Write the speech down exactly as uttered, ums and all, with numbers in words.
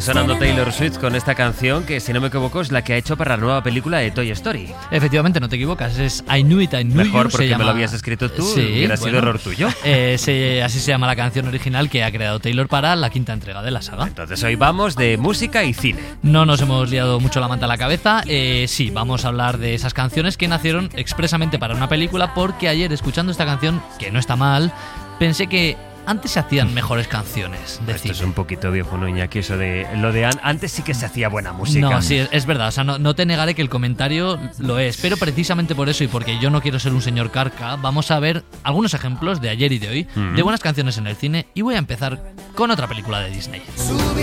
sonando Taylor Swift con esta canción que, si no me equivoco, es la que ha hecho para la nueva película de Toy Story. Efectivamente, no te equivocas, es I Knew It, I Knew You. Mejor porque llama... me lo habías escrito tú, sí, hubiera bueno, sido error tuyo. Eh, se, así se llama la canción original que ha creado Taylor para la quinta entrega de la saga. Entonces hoy vamos de música y cine. No nos hemos liado mucho la manta a la cabeza. Eh, sí, vamos a hablar de esas canciones que nacieron expresamente para una película, porque ayer, escuchando esta canción, que no está mal, pensé que antes se hacían mejores canciones de Esto cine. es un poquito viejo, ¿no, Iñaki? Eso de lo de an- antes sí que se hacía buena música. No, sí, es, es verdad. O sea, no, no te negaré que el comentario lo es. Pero precisamente por eso, y porque yo no quiero ser un señor carca, vamos a ver algunos ejemplos de ayer y de hoy, Mm-hmm. de buenas canciones en el cine. Y voy a empezar con otra película de Disney.